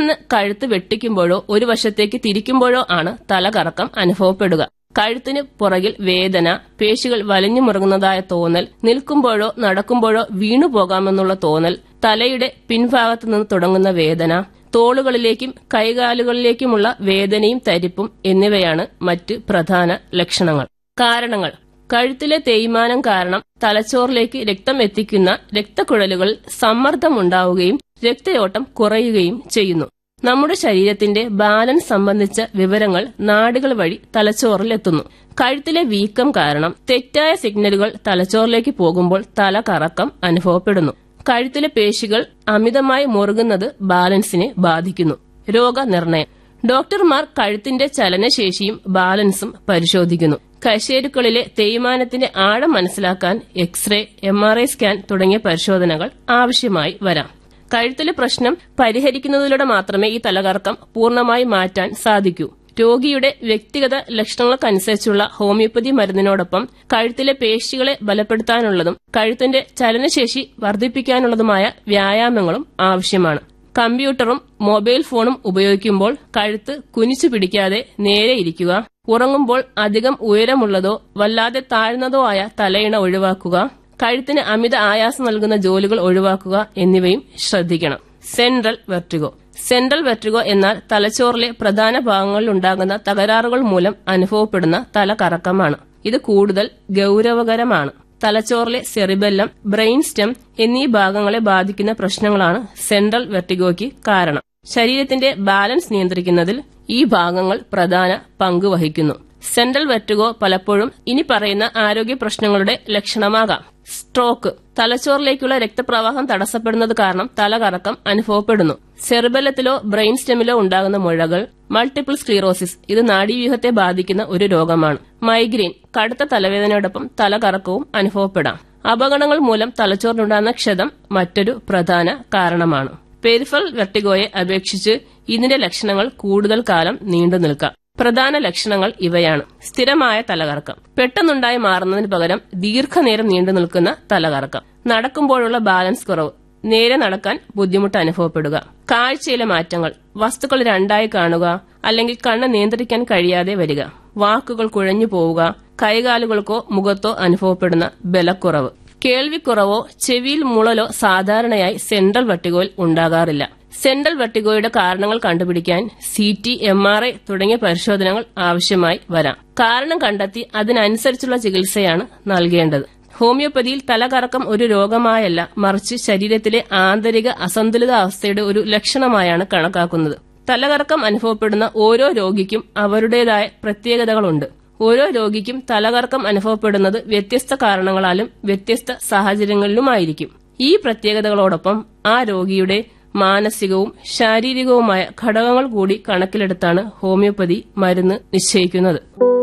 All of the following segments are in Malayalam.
പെട്ടെന്ന് കഴുത്ത് വെട്ടിക്കുമ്പോഴോ ഒരു വശത്തേക്ക് തിരിക്കുമ്പോഴോ ആണ് തലകറക്കം അനുഭവപ്പെടുക. കഴുത്തിന് പുറകിൽ വേദന, പേശികൾ വലിഞ്ഞു മുറുകുന്നതായ തോന്നൽ, നിൽക്കുമ്പോഴോ നടക്കുമ്പോഴോ വീണുപോകാമെന്നുള്ള തോന്നൽ, തലയുടെ പിൻഭാഗത്തു നിന്ന് തുടങ്ങുന്ന വേദന, തോളുകളിലേക്കും കൈകാലുകളിലേക്കുമുള്ള വേദനയും തരിപ്പും എന്നിവയാണ് മറ്റ് പ്രധാന ലക്ഷണങ്ങൾ. കാരണങ്ങൾ: കഴുത്തിലെ തേയ്മാനം കാരണം തലച്ചോറിലേക്ക് രക്തം എത്തിക്കുന്ന രക്തക്കുഴലുകളിൽ സമ്മർദ്ദമുണ്ടാവുകയും രക്തയോട്ടം കുറയുകയും ചെയ്യുന്നു. നമ്മുടെ ശരീരത്തിന്റെ ബാലൻസ് സംബന്ധിച്ച വിവരങ്ങൾ നാഡികൾ വഴി തലച്ചോറിലെത്തുന്നു. കഴുത്തിലെ വീക്കം കാരണം തെറ്റായ സിഗ്നലുകൾ തലച്ചോറിലേക്ക് പോകുമ്പോൾ തലകറക്കം അനുഭവപ്പെടുന്നു. കഴുത്തിലെ പേശികൾ അമിതമായി മുറുകുന്നത് ബാലൻസിനെ ബാധിക്കുന്നു. രോഗനിർണയം: ഡോക്ടർമാർ കഴുത്തിന്റെ ചലനശേഷിയും ബാലൻസും പരിശോധിക്കുന്നു. കശേരുക്കളിലെ തേയ്മാനത്തിന്റെ ആഴം മനസ്സിലാക്കാൻ എക്സ്റേ, MRI സ്കാൻ തുടങ്ങിയ പരിശോധനകൾ ആവശ്യമായി വരാം. കഴുത്തിലെ പ്രശ്നം പരിഹരിക്കുന്നതിലൂടെ മാത്രമേ ഈ തലകറക്കം പൂർണ്ണമായി മാറ്റാൻ സാധിക്കൂ. രോഗിയുടെ വ്യക്തിഗത ലക്ഷണങ്ങൾക്കനുസരിച്ചുള്ള ഹോമിയോപ്പതി മരുന്നിനോടൊപ്പം കഴുത്തിലെ പേശികളെ ബലപ്പെടുത്താനുള്ളതും കഴുത്തിന്റെ ചലനശേഷി വർദ്ധിപ്പിക്കാനുള്ളതുമായ വ്യായാമങ്ങളും ആവശ്യമാണ്. കമ്പ്യൂട്ടറും മൊബൈൽ ഫോണും ഉപയോഗിക്കുമ്പോൾ കഴുത്ത് കുനിച്ചു പിടിക്കാതെ നേരെ ഇരിക്കുക. ഉറങ്ങുമ്പോൾ അധികം ഉയരമുള്ളതോ വല്ലാതെ താഴ്ന്നതോ ആയ തലയിണ ഒഴിവാക്കുക. കഴുത്തിന് അമിത ആയാസം നൽകുന്ന ജോലികൾ ഒഴിവാക്കുക എന്നിവയും ശ്രദ്ധിക്കണം. സെൻട്രൽ വെർട്ടിഗോ: സെൻട്രൽ വെർട്ടിഗോ എന്നാൽ തലച്ചോറിലെ പ്രധാന ഭാഗങ്ങളിലുണ്ടാകുന്ന തകരാറുകൾ മൂലം അനുഭവപ്പെടുന്ന തലകറക്കമാണ്. ഇത് കൂടുതൽ ഗൌരവകരമാണ്. തലച്ചോറിലെ സെറിബെല്ലം, ബ്രെയിൻ സ്റ്റെം എന്നീ ഭാഗങ്ങളെ ബാധിക്കുന്ന പ്രശ്നങ്ങളാണ് സെൻട്രൽ വെർട്ടിഗോയ്ക്ക് കാരണം. ശരീരത്തിന്റെ ബാലൻസ് നിയന്ത്രിക്കുന്നതിൽ ഈ ഭാഗങ്ങൾ പ്രധാന പങ്ക് വഹിക്കുന്നു. സെൻട്രൽ വെർട്ടിഗോ പലപ്പോഴും ഇനി പറയുന്ന ആരോഗ്യ പ്രശ്നങ്ങളുടെ ലക്ഷണമാകാം. സ്ട്രോക്ക്: തലച്ചോറിലേക്കുള്ള രക്തപ്രവാഹം തടസ്സപ്പെടുന്നത് കാരണം തലകറക്കം അനുഭവപ്പെടുന്നു. സെറിബെല്ലത്തിലോ ബ്രെയിൻ സ്റ്റെമിലോ ഉണ്ടാകുന്ന മുഴകൾ. മൾട്ടിപ്പിൾ സ്ക്ലീറോസിസ്: ഇത് നാഡീവ്യൂഹത്തെ ബാധിക്കുന്ന ഒരു രോഗമാണ്. മൈഗ്രെയിൻ: കടുത്ത തലവേദനയോടൊപ്പം തലകറക്കവും അനുഭവപ്പെടാം. അപകടങ്ങൾ മൂലം തലച്ചോറിനുണ്ടാകുന്ന ക്ഷതം മറ്റൊരു പ്രധാന കാരണമാണ്. പെരിഫറൽ വെർട്ടിഗോയെ അപേക്ഷിച്ച് ഇതിന്റെ ലക്ഷണങ്ങൾ കൂടുതൽ കാലം നീണ്ടു നിൽക്കാം. പ്രധാന ലക്ഷണങ്ങൾ ഇവയാണ്: സ്ഥിരമായ തലകറക്കം, പെട്ടെന്നുണ്ടായി മാറുന്നതിന് പകരം ദീർഘനേരം നീണ്ടു നിൽക്കുന്ന തലകറക്കം, നടക്കുമ്പോഴുള്ള ബാലൻസ് കുറവ്, നേരെ നടക്കാൻ ബുദ്ധിമുട്ട് അനുഭവപ്പെടുക, കാഴ്ചയിലെ മാറ്റങ്ങൾ, വസ്തുക്കൾ രണ്ടായി കാണുക അല്ലെങ്കിൽ കണ്ണ് നിയന്ത്രിക്കാൻ കഴിയാതെ വരിക, വാക്കുകൾ കുഴഞ്ഞു പോവുക, കൈകാലുകൾക്കോ മുഖത്തോ അനുഭവപ്പെടുന്ന ബലക്കുറവ്, കേൾവിക്കുറവോ ചെവിയിൽ മുളലോ സാധാരണയായി സെൻട്രൽ വെർട്ടിഗോയിൽ ഉണ്ടാകാറില്ല. സെൻട്രൽ വെർട്ടിഗോയുടെ കാരണങ്ങൾ കണ്ടുപിടിക്കാൻ CT, MRI തുടങ്ങിയ പരിശോധനകൾ ആവശ്യമായി വരാം. കാരണം കണ്ടെത്തി അതിനനുസരിച്ചുള്ള ചികിത്സയാണ് നൽകേണ്ടത്. ഹോമിയോപ്പതിയിൽ തലകറക്കം ഒരു രോഗമായല്ല, മറിച്ച് ശരീരത്തിലെ ആന്തരിക അസന്തുലിതാവസ്ഥയുടെ ഒരു ലക്ഷണമായാണ് കണക്കാക്കുന്നത്. തലകറക്കം അനുഭവപ്പെടുന്ന ഓരോ രോഗിക്കും അവരുടേതായ പ്രത്യേകതകളുണ്ട്. ഓരോ രോഗിക്കും തലകറക്കം അനുഭവപ്പെടുന്നത് വ്യത്യസ്ത കാരണങ്ങളാലും വ്യത്യസ്ത സാഹചര്യങ്ങളിലുമായിരിക്കും. ഈ പ്രത്യേകതകളോടൊപ്പം ആ രോഗിയുടെ മാനസികവും ശാരീരികവുമായ ഘടകങ്ങൾ കൂടി കണക്കിലെടുത്താണ് ഹോമിയോപ്പതി മരുന്ന് നിശ്ചയിക്കുന്നത്.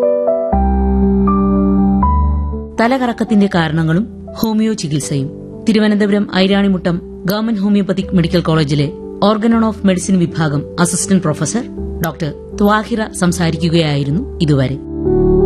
തലകറക്കത്തിന്റെ കാരണങ്ങളും ഹോമിയോ ചികിത്സയും Thiruvananthapuram Iranimuttam government homoeopathic medical കോളേജിലെ ഓർഗനോൺ ഓഫ് മെഡിസിൻ വിഭാഗം അസിസ്റ്റന്റ് പ്രൊഫസർ ഡോക്ടർ ത്വാഹിറ സംസാരിക്കുകയായിരുന്നു ഇതുവരെ.